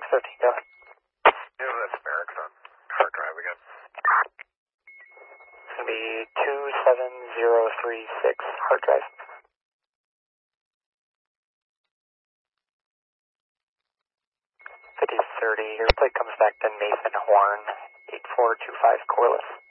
615, go ahead. Yeah, that's Merrick on hard drive again. It's going to be 27036 hard drive. 5030, your plate comes back to Nathan Horn, 8425 Corliss.